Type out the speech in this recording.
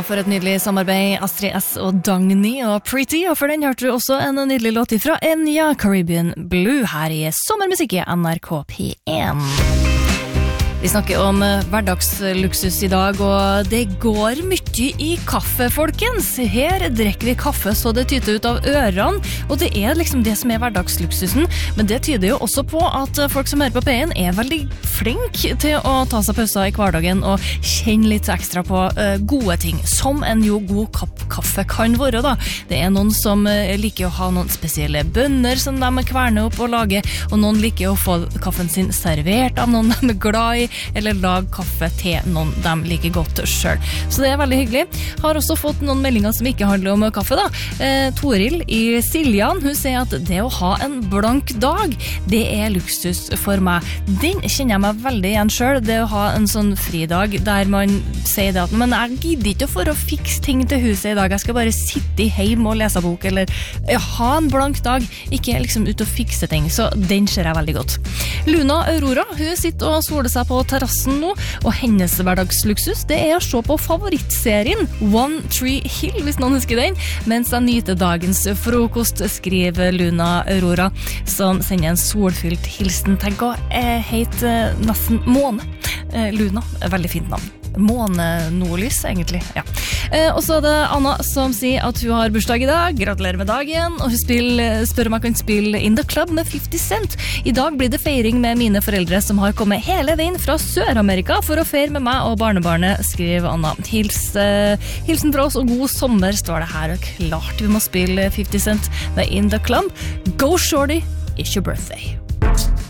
Og for et nydelig samarbeid, Astrid S. og Dagny og Pretty, og for den hørte du også en nydelig låt fra Enya, Caribbean Blue, her i Sommermusikk i NRK P1. Vi snakker om hverdagsluksus i dag, og det går mye i kaffe, folkens. Her drikker vi kaffe så det tyter ut av ørene, og det liksom det som hverdagsluksusen. Men det tyder jo også på at folk som hører på P1 veldig flinke til å ta seg pauser i hverdagen og kjenne litt ekstra på gode ting, som en god kaffe kan være da. Det noen som liker å ha noen spesielle bønner som de kverner opp og lager, og noen liker å få kaffen sin servert av noen de glad i, eller lag kaffe til noen de liker godt selv. Så det veldig hyggelig. Har også fått noen meldinger som ikke handler om kaffe da. Toril i Siljan, hun sier at det å ha en blank dag, det luksus for meg. Den kjenner jeg meg veldig igjen selv, det å ha en sånn fridag der man sier det at men jeg gidder ikke for å fikse ting til huset i dag, jeg skal bare sitte hjemme og lese bok, eller ha en blank dag, ikke liksom ut og fikse ting, så den ser jeg veldig godt. Luna Aurora, hun sitter og soler seg på terrassen nå, og hennes hverdagsluksus, det å se på favorittserien One Tree Hill, hvis noen husker den, mens jeg nyter dagens frokost, skriver Luna Aurora, som sender en solfylt hilsen til hva heter nesten måne. Luna, veldig fint navn. Måne-nordlys, egentlig, ja. Og så det Anna som sier at hun har bursdag i dag. Gratulerer med dagen. Og hun spør om jeg kan spille In The Club med 50 Cent. I dag blir det feiring med mine foreldre som har kommet hele veien fra Sør-Amerika for å feire med meg og barnebarnet, skriver Anna. Hilsen fra oss og god sommer, står det her. Og klart vi må spille 50 Cent med In The Club. Go shorty, it's your birthday.